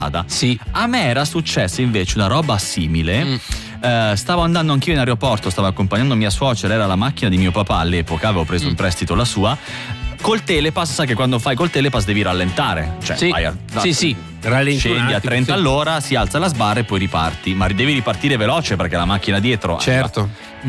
Sì. A me era successa invece una roba simile. Stavo andando anch'io in aeroporto, stavo accompagnando mia suocera, era la macchina di mio papà all'epoca, avevo preso in prestito la sua. Col telepass, sai che quando fai col telepass devi rallentare, cioè Sì. vai Sì, rallenti scendi a 30 all'ora, si alza la sbarra e poi riparti, ma devi ripartire veloce perché la macchina dietro certo.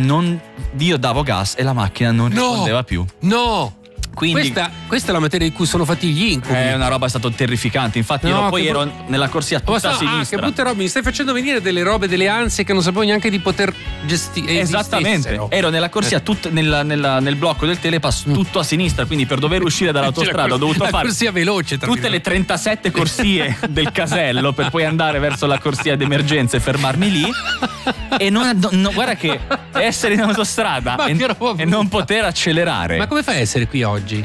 Io davo gas e la macchina non rispondeva più. No. Quindi Questa è la materia di cui sono fatti gli incubi. è una roba, è stato terrificante. Infatti ero nella corsia tutta a sinistra. Che brutte robe, mi stai facendo venire delle robe, delle ansie che non sapevo neanche di poter gestire. Esattamente, ero nella corsia nel blocco del telepass tutto a sinistra, quindi per dover uscire dall'autostrada ho dovuto fare corsia veloce, tutte le 37 corsie del casello per poi andare verso la corsia d'emergenza e fermarmi lì. E guarda che essere in autostrada e non poter accelerare. Ma come fai a essere qui oggi? Cosa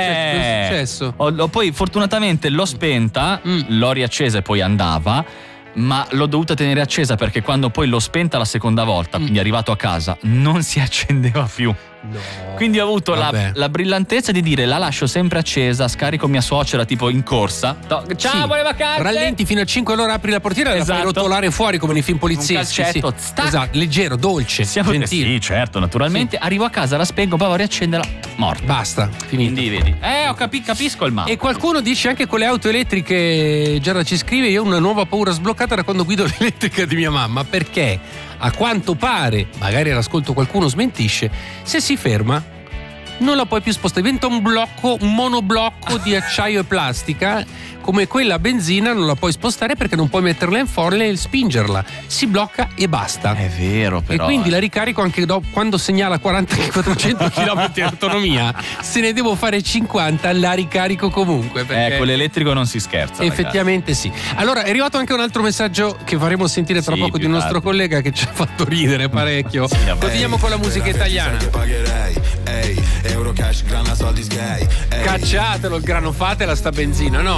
è successo? Poi fortunatamente l'ho spenta, l'ho riaccesa e poi andava, ma l'ho dovuta tenere accesa perché quando poi l'ho spenta la seconda volta, quindi arrivato a casa, non si accendeva più. No. Quindi ho avuto la brillantezza di dire la lascio sempre accesa, scarico mia suocera tipo in corsa. Ciao, buone vacanze! Rallenti fino a 5, allora apri la portiera e la fai rotolare fuori come nei film polizieschi. Un calcetto, esatto, leggero, dolce, gentile. Sì, certo, naturalmente. Arrivo a casa, la spengo, poi vado a riaccenderla, morta. Basta, finito. Quindi vedi. Capisco il male. E qualcuno dice anche con le auto elettriche, Giada ci scrive, io ho una nuova paura sbloccata da quando guido l'elettrica di mia mamma, perché a quanto pare, magari all'ascolto qualcuno smentisce, se si ferma non la puoi più spostare, diventa un monoblocco di acciaio e plastica, come quella a benzina non la puoi spostare perché non puoi metterla in folle e spingerla, si blocca e basta. È vero, però. E quindi la ricarico anche quando segnala 400 km di autonomia. Se ne devo fare 50 la ricarico comunque, perché con l'elettrico non si scherza. Effettivamente sì. Allora è arrivato anche un altro messaggio che faremo sentire tra poco di un nostro collega che ci ha fatto ridere parecchio. Continuiamo con la musica italiana. Euro cash, grana, soldi sgay. Cacciatelo il grano, fatela sta benzina, no?